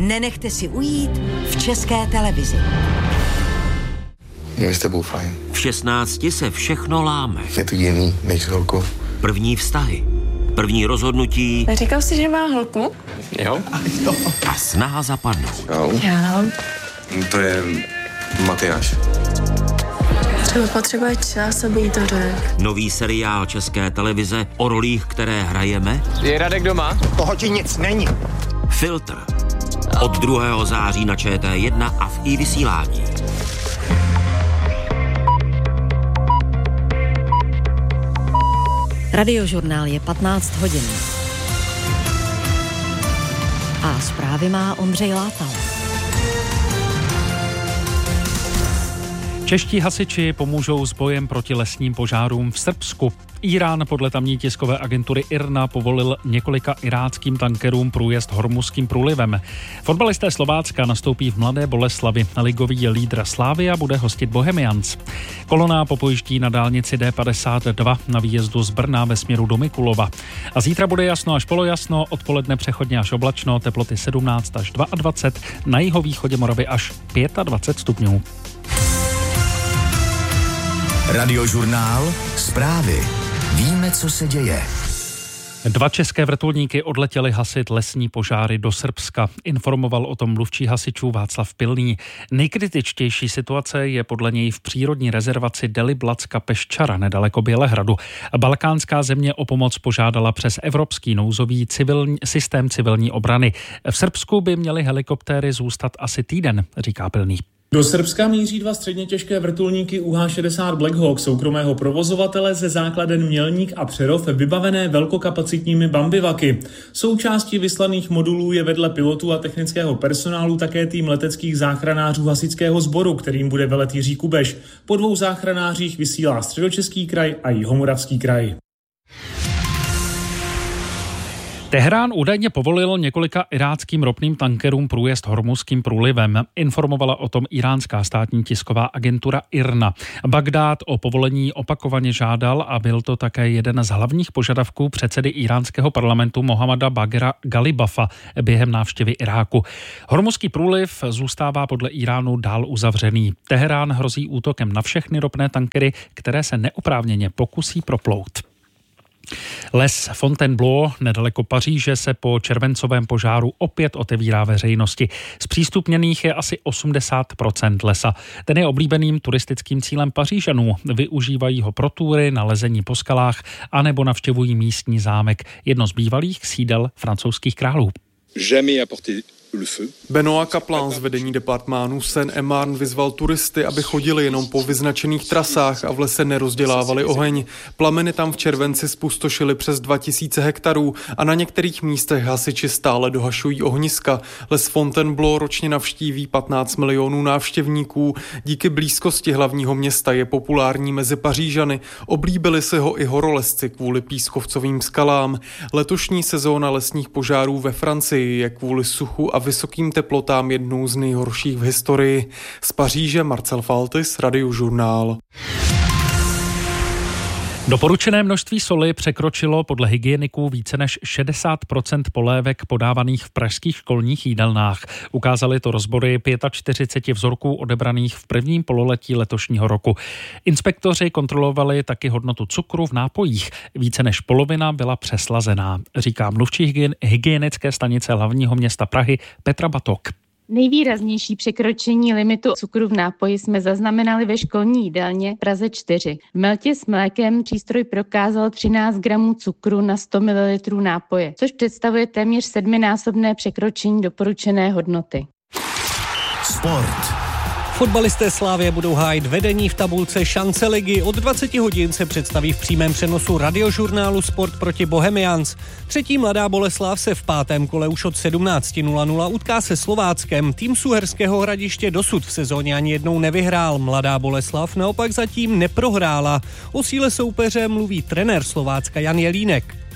nenechte si ujít v České televizi. Je s tebou fajn. V 16 se všechno láme. Je to jiný než s holkou. První vztahy, první rozhodnutí. Neříkal jsi, že má holku? Jo. A snaha zapadnout. Já. To je Matyáš. Třeba potřebuje čas, aby jí to řekl. Nový seriál České televize o rolích, které hrajeme. Je Radek doma? Toho ti nic není. Filtr. Od 2. září na ČT1 a v iVysílání. Radiožurnál je 15 hodin. A zprávy má Ondřej Látal. Čeští hasiči pomůžou s bojem proti lesním požárům v Srbsku. Irán podle tamní tiskové agentury IRNA povolil několika iráckým tankerům průjezd Hormuzským průlivem. Fotbalisté Slovácka nastoupí v Mladé Boleslavi. Ligový lídr Slavia bude hostit Bohemians. Kolona popojíždí na dálnici D52 na výjezdu z Brna ve směru do Mikulova. A zítra bude jasno až polojasno, odpoledne přechodně až oblačno, teploty 17 až 22, na jihovýchodě Moravy až 25 stupňů. Radiožurnál, zprávy. Víme, co se děje. 2 české vrtulníky odletěly hasit lesní požáry do Srbska. Informoval o tom mluvčí hasičů Václav Pilný. Nejkritičtější situace je podle něj v přírodní rezervaci Deliblatska Peščara nedaleko Bělehradu. Balkánská země o pomoc požádala přes Evropský nouzový systém civilní obrany. V Srbsku by měly helikoptéry zůstat asi týden, říká Pilný. Do Srbska míří 2 středně těžké vrtulníky UH-60 Black Hawk soukromého provozovatele ze základen Mělník a Přerov vybavené velkokapacitními bambivaky. Součástí vyslaných modulů je vedle pilotů a technického personálu také tým leteckých záchranářů hasičského sboru, kterým bude velet Jiří Kubeš. Po 2 záchranářích vysílá Středočeský kraj a Jihomoravský kraj. Teherán údajně povolil několika iráckým ropným tankerům průjezd Hormuzským průlivem. Informovala o tom iránská státní tisková agentura IRNA. Bagdád o povolení opakovaně žádal a byl to také jeden z hlavních požadavků předsedy iránského parlamentu Mohammada Baghera Galibafa během návštěvy Iráku. Hormuzský průliv zůstává podle Iránu dál uzavřený. Teherán hrozí útokem na všechny ropné tankery, které se neoprávněně pokusí proplout. Les Fontainebleau nedaleko Paříže se po červencovém požáru opět otevírá veřejnosti. Zpřístupněných je asi 80% lesa. Ten je oblíbeným turistickým cílem Pařížanů. Využívají ho pro túry, na lezení po skalách anebo navštěvují místní zámek, jedno z bývalých sídel francouzských králů. Benoît Kaplan z vedení departmánu Seine-et-Marne vyzval turisty, aby chodili jenom po vyznačených trasách a v lese nerozdělávali oheň. Plameny tam v červenci zpustošily přes 2000 hektarů a na některých místech hasiči stále dohašují ohniska. Les Fontainebleau ročně navštíví 15 milionů návštěvníků. Díky blízkosti hlavního města je populární mezi Pařížany. Oblíbili si ho i horolezci kvůli pískovcovým skalám. Letošní sezóna lesních požárů ve Francii je kvůli suchu a vysokým teplotám jednou z nejhorších v historii. Z Paříže Marcel Faltis, Radiožurnál. Doporučené množství soli překročilo podle hygieniků více než 60% polévek podávaných v pražských školních jídelnách. Ukázaly to rozbory 45 vzorků odebraných v prvním pololetí letošního roku. Inspektoři kontrolovali taky hodnotu cukru v nápojích. Více než polovina byla přeslazená, říká mluvčí hygienické stanice hlavního města Prahy Petra Batok. Nejvýraznější překročení limitu cukru v nápoji jsme zaznamenali ve školní jídelně Praze 4. V meltě s mlékem přístroj prokázal 13 gramů cukru na 100 ml nápoje, což představuje téměř 7násobné překročení doporučené hodnoty. Sport. Fotbalisté Slavie budou hájit vedení v tabulce šance ligy. Od 20 hodin se představí v přímém přenosu Radiožurnálu Sport proti Bohemians. Třetí Mladá Boleslav se v 5. kole už od 17:00 utká se Slováckem. Tým z Uherského Hradiště dosud v sezóně ani jednou nevyhrál. Mladá Boleslav naopak zatím neprohrála. O síle soupeře mluví trenér Slovácka Jan Jelínek.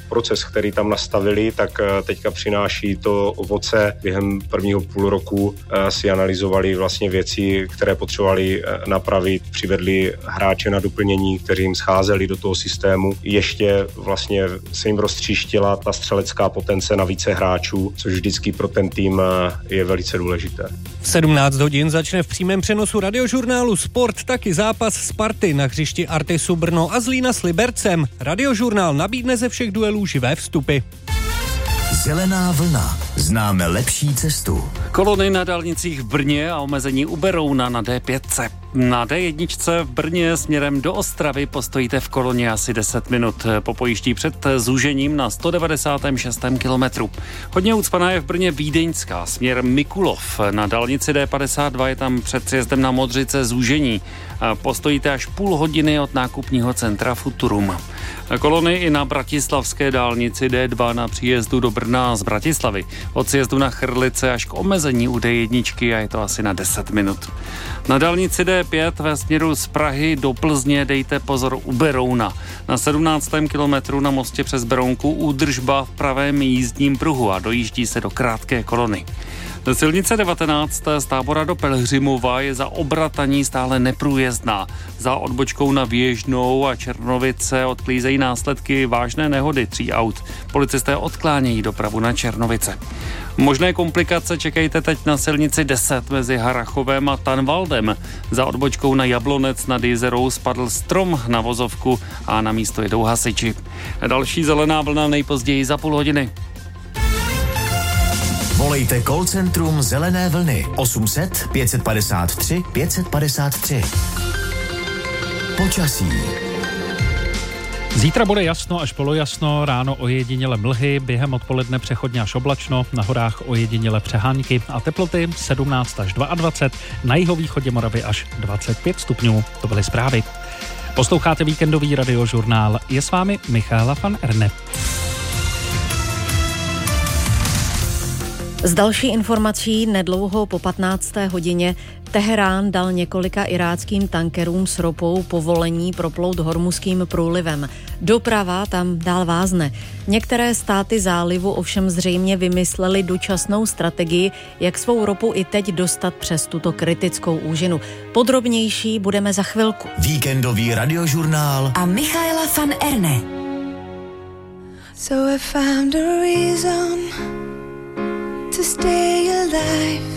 proces, který tam nastavili, tak teďka přináší to ovoce. Během prvního půl roku si analyzovali vlastně věci, které potřebovali napravit, přivedli hráče na doplnění, kteří jim scházeli do toho systému. Ještě vlastně se jim roztříštila ta střelecká potence na více hráčů, což vždycky pro ten tým je velice důležité. V 17 hodin začne v přímém přenosu Radiožurnálu Sport taky zápas Sparty na hřišti Artisu Brno a Zlína s Libercem. Radiožurnál nabídne ze všech duelů živé vstupy. Zelená vlna. Známe lepší cestu. Kolony na dálnicích v Brně a omezení u Berouna na D5. Na D1 v Brně směrem do Ostravy postojíte v koloně asi 10 minut. Po pojíždí před zúžením na 196. kilometru. Hodně ucpaná je v Brně Vídeňská, směr Mikulov. Na dálnici D52 je tam před sjezdem na Modřice zúžení. Postojíte až půl hodiny od nákupního centra Futurum. Kolony i na bratislavské dálnici D2 na příjezdu do Brna z Bratislavy. Od sjezdu na Chrlice až k omezení u D1 a je to asi na 10 minut. Na dálnici D5 ve směru z Prahy do Plzně dejte pozor u Berouna. Na 17. kilometru na mostě přes Berounku údržba v pravém jízdním pruhu a dojíždí se do krátké kolony. Silnice 19 z Tábora do Pelhřimova je za Obrataní stále neprůjezdná. Za odbočkou na Věžnou a Černovice odklízejí následky vážné nehody 3 aut. Policisté odklánějí dopravu na Černovice. Možné komplikace čekejte teď na silnici 10 mezi Harrachovem a Tanvaldem. Za odbočkou na Jablonec nad Jizerou spadl strom na vozovku a na místo jedou hasiči. Další zelená vlna nejpozději za půl hodiny. Volejte call centrum Zelené vlny 800 553 553. Počasí. Zítra bude jasno až polojasno, ráno ojediněle mlhy, během odpoledne přechodně až oblačno, na horách ojediněle přehánky a teploty 17 až 22, na jihovýchodě Moravy až 25 stupňů. To byly zprávy. Posloucháte víkendový radiožurnál. Je s vámi Michaela van Erne. Z další informací nedlouho po 15. hodině Teherán dal několika iráckým tankerům s ropou povolení proplout Hormuzským průlivem. Doprava tam dál vázne. Některé státy zálivu ovšem zřejmě vymysleli dočasnou strategii, jak svou ropu i teď dostat přes tuto kritickou úžinu. Podrobnější budeme za chvilku. Víkendový radiožurnál a Michaela van Erne. So I found a reason to stay alive.